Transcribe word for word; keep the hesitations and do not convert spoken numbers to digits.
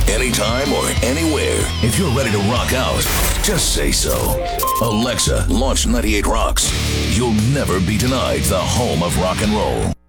anytime or anywhere. If you're ready to rock out, just say so. Alexa, launch ninety-eight Rocks. You'll never be denied the home of rock and roll.